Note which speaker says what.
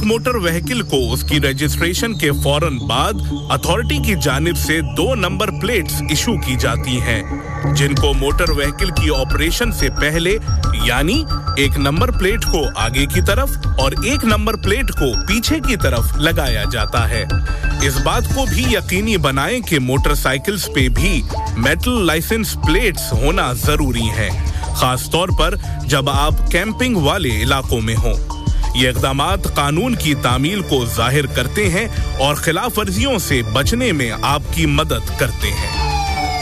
Speaker 1: एक motor vehicle को उसकी रजिस्ट्रेशन के फौरन बाद अथॉरिटी की जानिब से 2 नंबर प्लेट्स इशू की जाती हैं, जिनको मोटर व्हीकल की ऑपरेशन से पहले यानी एक नंबर प्लेट को आगे की तरफ और एक नंबर प्लेट को पीछे की तरफ लगाया जाता है। इस बात को भी यकीनी बनाएं कि मोटरसाइकिल्स पे भी मेटल लाइसेंस प्लेट्स होना जरूरी है, खास तौर पर जब आप कैंपिंग वाले इलाकों में हों। ये इक़दामात कानून की तामील को जाहिर करते हैं और खिलाफ वर्जियों से बचने में आपकी मदद करते हैं।